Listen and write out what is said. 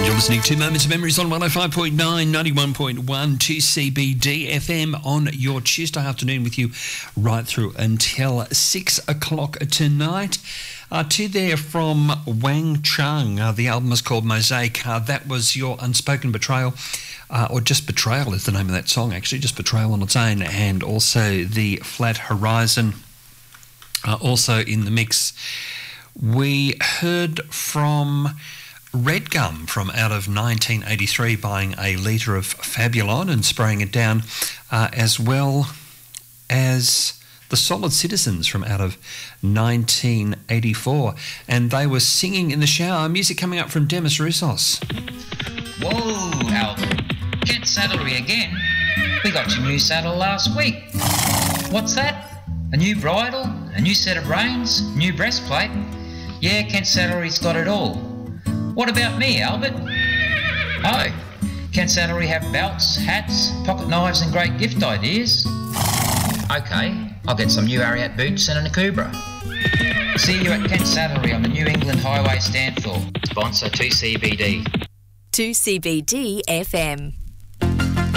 Listening to Moments of Memories on 105.9, 91.1 2CBD FM on your Tuesday afternoon with you right through until 6 o'clock tonight. Two there from Wang Chung. The album is called Mosaic. That was Your Unspoken Betrayal, or just Betrayal is the name of that song, actually, just Betrayal on its own, and also The Flat Horizon also in the mix. We heard from Red Gum from out of 1983, buying a litre of Fabulon and spraying it down, as well as the Solid Citizens from out of 1984. And they were Singing in the Shower. Music coming up from Demis Roussos. Whoa, Albert. Kent Saddlery again? We got your new saddle last week. What's that? A new bridle? A new set of reins? New breastplate? Yeah, Kent Saddlery's got it all. What about me, Albert? Oh, Kent Saddlery have belts, hats, pocket knives and great gift ideas. Okay, I'll get some new Ariat boots and a Nakubra. See you at Kent Saddlery on the New England Highway Stanthorpe. Sponsor 2CBD. 2CBD FM.